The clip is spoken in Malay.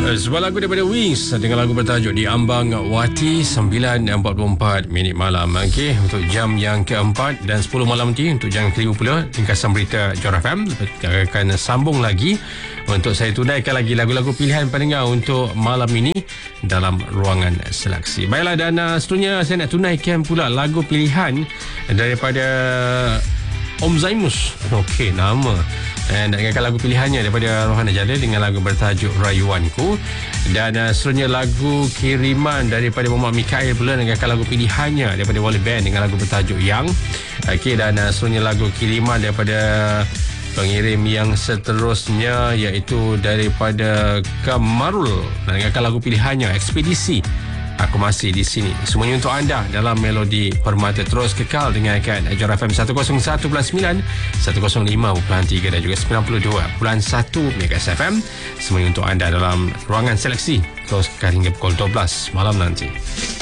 Sebuah lagu daripada Wings dengan lagu bertajuk Diambang Wati. 9.44 minit malam. Okey, untuk jam yang keempat dan 10 malam nanti untuk jam kelima pula ringkasan berita Johor FM. Kita akan sambung lagi untuk saya tunaikan lagi lagu-lagu pilihan pendengar untuk malam ini dalam ruangan seleksi. Baiklah, dan seterusnya saya nak tunaikan pula lagu pilihan daripada Om Zaimus. Okey, nama dan dengarkan lagu pilihannya daripada Rohana Jada dengan lagu bertajuk Rayuanku. Dan seterusnya lagu kiriman daripada Muhammad Mikail pula, dengarkan lagu pilihannya daripada Wali Band dengan lagu bertajuk Yang. Okey, dan seterusnya lagu kiriman daripada pengirim yang seterusnya iaitu daripada Kamarul, dan dengarkan lagu pilihannya Ekspedisi Aku Masih di Sini. Semuanya untuk anda dalam Melodi Permata. Terus kekal dengarkan Johor FM 101.9, 105.3 dan juga 92.1 MHz FM. Semuanya untuk anda dalam ruangan seleksi. Terus kekal hingga pukul 12 malam nanti.